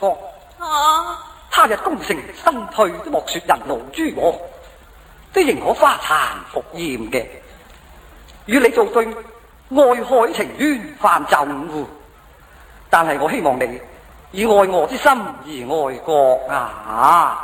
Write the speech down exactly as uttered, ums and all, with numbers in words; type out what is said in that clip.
光。 啊！ 他日功成身退都莫說人勞諸我，都仍可花殘復厭嘅。與你做對愛海情緣犯就乎，但係我希望你以愛我之心而愛國啊！